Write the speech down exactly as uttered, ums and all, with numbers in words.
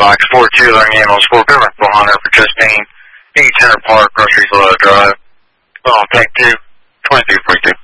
box four two, learning animals for Government Hunter, participating in Center Park, Groceries Low Drive. Well, take two, twenty-two forty-two.